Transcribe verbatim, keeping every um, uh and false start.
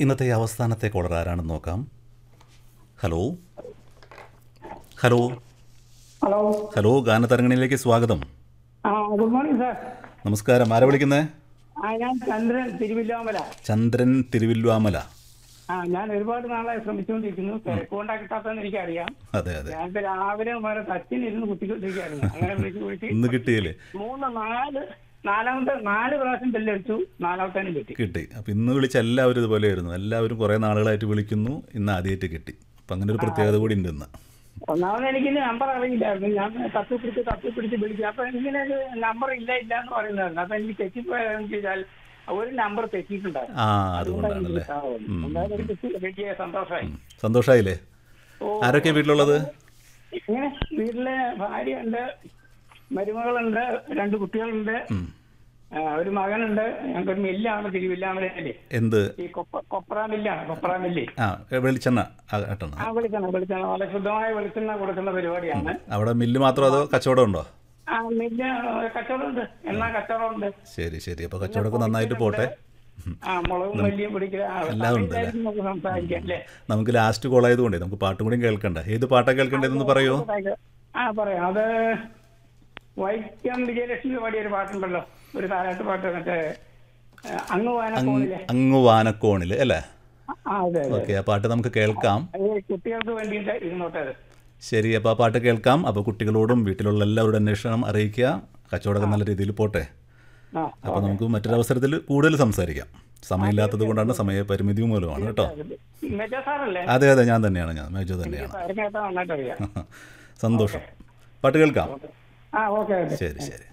ഇന്നത്തെ അവസാനത്തെ കോളർ ആരാണെന്ന് നോക്കാം. ഹലോ ഹലോ ഹലോ ഹലോ ഗാനതരംഗണിയിലേക്ക് സ്വാഗതം. ആ ഗുഡ് മോർണിംഗ് സാർ. നമസ്കാരം. ആരാ വിളിക്കുന്നത്? ആ ഞാൻ ചന്ദ്രൻ തിരുവില്ലോമല. ചന്ദ്രൻ തിരുവില്ലുവാമല. ആ ഞാൻ ഒരുപാട് നാളായി ശ്രമിച്ചുകൊണ്ടിരിക്കുന്നു. തിരക്കുകൊണ്ടാ കിട്ടാത്തതെന്ന് എനിക്കറിയാം. അതെ അതെ ഞാനിപ്പോ രാവിലെ വരെ തച്ചിനിരുന്ന് കുത്തിക്കൊണ്ടിരിക്കുകയായിരുന്നു. അങ്ങനെ വിളിച്ച് വിളിച്ച് ഇന്ന് കിട്ടിയില്ലേ? മൂന്ന് നാല് നാലാമത്തെ നാല് പ്രാവശ്യം ബെല്ലടിച്ചു, നാലാമത്തേനും കിട്ടി. കിട്ടി. അപ്പം ഇന്ന് വിളിച്ച എല്ലാവരും ഇതുപോലെയായിരുന്നു. എല്ലാവരും കുറേ നാളുകളായിട്ട് വിളിക്കുന്നു, ഇന്ന് ആദ്യമായിട്ട് കിട്ടി. അപ്പം അങ്ങനെ ഒരു പ്രത്യേകത കൂടി ഉണ്ട് ഇന്ന്. ഒന്നാമത് എനിക്ക് നമ്പർ അറിയില്ലായിരുന്നു. ഞാൻ തപ്പിപ്പിടിച്ച് തപ്പിപ്പിടിച്ച് വിളിച്ചു. അപ്പൊ ഇങ്ങനെ ഒരു നമ്പർ ഇല്ല ഇല്ല എന്ന് പറയുന്നതായിരുന്നു. അപ്പൊ എനിക്ക് തെറ്റിപ്പോയെന്ന് ചോദിച്ചാൽ ഒരു നമ്പർ തെറ്റിയിട്ടുണ്ടായിരുന്നു. ആ അതുകൊണ്ടാണല്ലേ. എന്തായാലും ഒരു കിട്ടി, വലിയ സന്തോഷമായി. സന്തോഷമായില്ലേ? ആരൊക്കെയാണ് വീട്ടിലുള്ളത്? ഇങ്ങനെ വീട്ടിലെ ഭാര്യയുണ്ട്, മരുമകളുണ്ട്, രണ്ട് കുട്ടികളുണ്ട്, ആ, ഒരു മകനുണ്ട്. ഞങ്ങൾക്കൊരു മില്ലാണ് തിരുവില്ലാമലയില്. എന്ത്? ഈ കൊപ്പ കൊപ്ര മില്ലാണ്. കൊപ്ര മില്ല്. ആ വെളിച്ചെണ്ണ ആട്ടണം. ആ വെളിച്ചെണ്ണ വെളിച്ചെണ്ണ വളരെ ശുദ്ധമായ വെളിച്ചെണ്ണ കൊടുക്കുന്ന പരിപാടിയാണ്. അവിടെ മില്ല് മാത്രം അതോ കച്ചവടം ഉണ്ടോ? ആ മില്ല് കച്ചവടമുണ്ട്, എണ്ണ കച്ചവടമുണ്ട്. ശരി ശരി. അപ്പോൾ കച്ചവടമൊക്കെ നന്നായിട്ട് പോട്ടെ. ആ മുളകും മല്ലിയും പിടിക്കുക. എല്ലാം ഉണ്ട് അല്ലേ? നമുക്ക് സംസാരിക്കാം അല്ലേ? നമുക്ക് ലാസ്റ്റ് കോൾ ആയതുകൊണ്ടേ നമുക്ക് പാട്ടും കൂടി കേൾക്കണ്ട. ഏത് പാട്ടാണ് കേൾക്കേണ്ടതെന്ന് പറയോ? ആ പറയാം. അത് വൈക്കം വിജയലക്ഷ്മി പാടിയ ഒരു പാട്ടുണ്ടല്ലോ, ഒരു താരാട്ട് പാട്ട്, മറ്റേ അങ്ങ് വാനക്കോണിലെ. അങ്ങ് വാനക്കോണില് അല്ലേ? ആ അതെ അതെ. ഓക്കെ, ആ പാട്ട് നമുക്ക് കേൾക്കാം. അത് കുട്ടികൾക്ക് വേണ്ടിയിട്ട് ഇരുന്നോട്ടെ അത്. ശരി, അപ്പോൾ ആ പാട്ട് കേൾക്കാം. അപ്പോൾ കുട്ടികളോടും വീട്ടിലുള്ള എല്ലാവരുടെ അന്വേഷണം അറിയിക്കുക. കച്ചവടമൊക്കെ നല്ല രീതിയിൽ പോട്ടെ. ആ അപ്പോൾ നമുക്ക് മറ്റൊരവസരത്തിൽ കൂടുതൽ സംസാരിക്കാം. സമയമില്ലാത്തത് കൊണ്ടാണ്, സമയപരിമിതി മൂലമാണ് കേട്ടോ. മെജോ സാറല്ലേ? അതെ അതെ, ഞാൻ തന്നെയാണ്. ഞാൻ മേജോ തന്നെയാണ്. സാറിന് കേട്ടാ നന്നായിട്ട് അറിയാം. സന്തോഷം. പാട്ട് കേൾക്കാം. ആ ഓക്കെ ഓക്കെ. ശരി ശരി.